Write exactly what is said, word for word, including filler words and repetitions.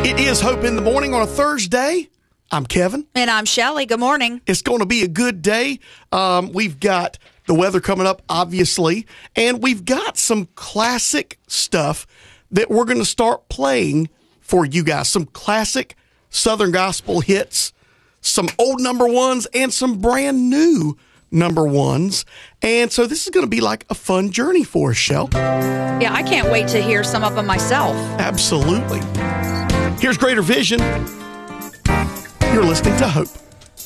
It is Hope in the Morning on a Thursday. I'm Kevin. And I'm Shelly. Good morning. It's going to be a good day. Um, we've got the weather coming up, obviously, and we've got some classic stuff that we're going to start playing for you guys. Some classic Southern gospel hits, some old number ones, and some brand new number ones. And so this is going to be like a fun journey for us, Shell. Yeah, I can't wait to hear some of them myself. Absolutely. Here's Greater Vision. You're listening to Hope.